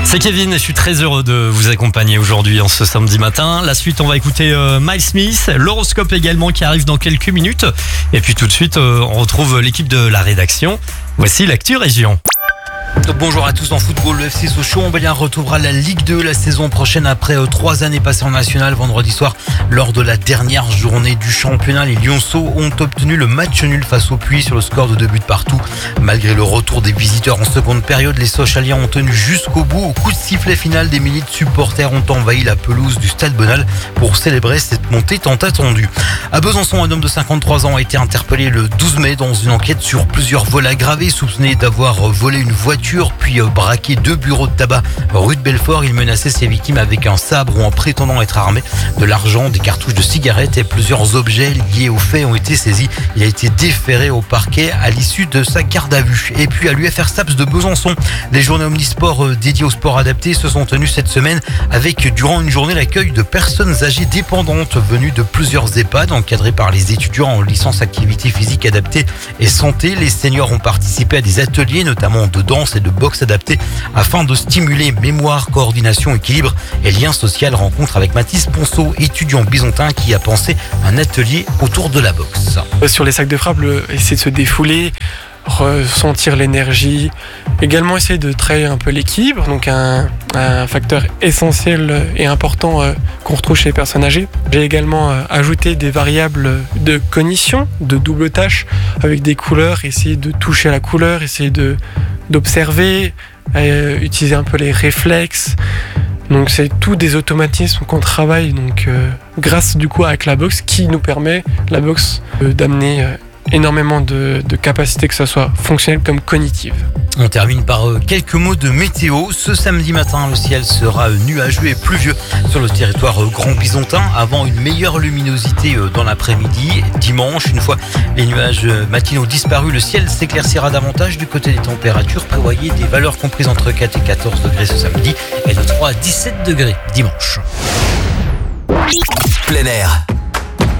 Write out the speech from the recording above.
C'est Kevin et je suis très heureux de vous accompagner aujourd'hui en ce samedi matin. La suite, on va écouter Miles Smith, l'horoscope également qui arrive dans quelques minutes. Et puis tout de suite, on retrouve l'équipe de la rédaction. Voici l'actu région. Bonjour à tous. En football, le FC Sochaux-Montbéliard retrouvera la Ligue 2 la saison prochaine après 3 années passées en national. Vendredi soir, lors de la dernière journée du championnat, les Lyonceaux ont obtenu le match nul face au Puy sur le score de 2 buts partout. Malgré le retour des visiteurs en seconde période, les Sochaliens ont tenu jusqu'au bout. Au coup de sifflet final, des milliers de supporters ont envahi la pelouse du Stade Bonal pour célébrer cette montée tant attendue. À Besançon, un homme de 53 ans a été interpellé le 12 mai dans une enquête sur plusieurs vols aggravés, soupçonné d'avoir volé une voiture puis braqué 2 bureaux de tabac rue de Belfort. Il menaçait ses victimes avec un sabre ou en prétendant être armé. De l'argent, des cartouches de cigarettes et plusieurs objets liés aux faits ont été saisis. Il a été déféré au parquet à l'issue de sa garde à vue. Et puis à l'UFR STAPS de Besançon, les journées omnisport dédiées au sport adapté se sont tenues cette semaine avec durant une journée l'accueil de personnes âgées dépendantes venues de plusieurs EHPAD encadrés par les étudiants en licence activité physique adaptée et santé. Les seniors ont participé à des ateliers notamment de danse et de boxe adaptée afin de stimuler mémoire, coordination, équilibre et lien social. Rencontre avec Mathis Ponceau, étudiant bisontin qui a pensé un atelier autour de la boxe. Sur les sacs de frappe, essayer de se défouler, ressentir l'énergie, également essayer de travailler un peu l'équilibre, donc un facteur essentiel et important qu'on retrouve chez les personnes âgées. J'ai également ajouté des variables de cognition, de double tâche, avec des couleurs, essayer de toucher à la couleur, essayer d'observer, utiliser un peu les réflexes. Donc c'est tout des automatismes qu'on travaille grâce du coup avec la boxe qui nous permet la boxe d'amener énormément de capacités, que ce soit fonctionnelle comme cognitive. On termine par quelques mots de météo. Ce samedi matin, le ciel sera nuageux et pluvieux sur le territoire grand bisontin avant une meilleure luminosité dans l'après-midi. Dimanche, une fois les nuages matinaux disparus, le ciel s'éclaircira davantage. Du côté des températures, prévoyez des valeurs comprises entre 4 et 14 degrés ce samedi et de 3 à 17 degrés dimanche. Plein air,